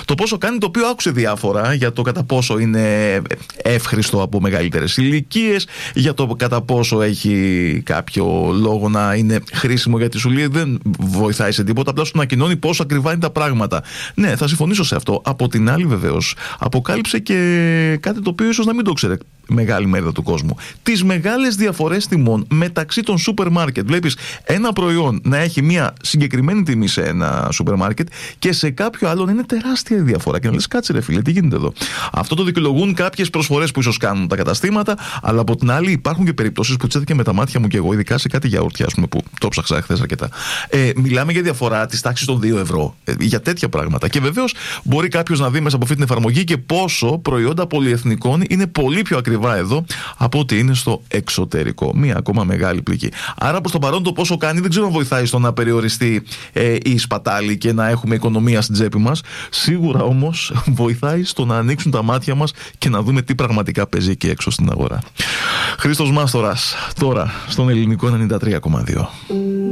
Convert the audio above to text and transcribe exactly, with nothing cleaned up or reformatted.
Το πόσο κάνει, το οποίο άκουσε διάφορα για το κατά πόσο είναι εύχριστο από μεγαλύτερες ηλικίες, για το κατά πόσο έχει κάποιο λόγο να είναι χρήσιμο, γιατί σου λέει δεν βοηθάει σε τίποτα, απλά σου ανακοινώνει πόσο ακριβά είναι τα πράγματα. Ναι, θα συμφωνήσω σε αυτό. Από την άλλη, βεβαίως, αποκάλυψε και κάτι το οποίο ίσως να μην το ξέρει μεγάλη μερίδα του κόσμου. Τις μεγάλες διαφορές τιμών μεταξύ των σούπερ μάρκετ. Βλέπεις ένα προϊόν να έχει μια συγκεκριμένη τιμή σε ένα σούπερ μάρκετ και σε κάποιο άλλο να είναι τεράστια η διαφορά. Και να λες, κάτσε ρε φίλε, τι γίνεται εδώ. Αυτό το δικαιολογούν κάποιες προσφορές που ίσως κάνουν τα καταστήματα, αλλά από την άλλη υπάρχουν και περιπτώσεις που τσέθηκα με τα μάτια μου και εγώ, ειδικά σε κάτι γιαούρτια, ας πούμε, που το ψάξα χθες αρκετά. Ε, μιλάμε για διαφορά της τάξης των δύο ευρώ. Ε, για τέτοια πράγματα. Και βεβαίως μπορεί κάποιος να δει μέσα από αυτή την εφαρμογή και πόσο προϊόντα πολυεθνικών είναι πολύ πιο ακριβά εδώ από ό,τι είναι στο εξωτερικό. Μία ακόμα μεγάλη πληγή. Άρα προς το παρόν το πόσο κάνει δεν ξέρω αν βοηθάει στο να περιοριστεί ε, η σπατάλη και να έχουμε οικονομία στην τσέπη μας. Σίγουρα όμως βοηθάει στο να ανοίξουν τα μάτια μας και να δούμε τι πραγματικά παίζει εκεί έξω στην αγορά. Χρήστος Μάστορας τώρα στον Ελληνικό ενενήντα τρία κόμμα δύο.